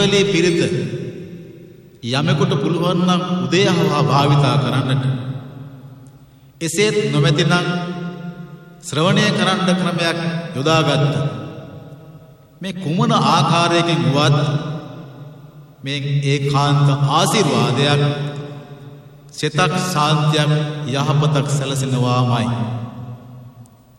වලේ පිරිත යමෙකුට පුළුවන් නම් උදේහවා භාවිතා කරන්නට එසේත් නොමැතිනම් ශ්‍රවණය කරන්න ක්‍රමයක් යොදාගත්ත මේ කුමන ආකාරයකින් වුවත් මේ ඒකාන්ත ආශිර්වාදයක් සිතක් සාන්තියක් යහපතක් සැලසෙනවාමයි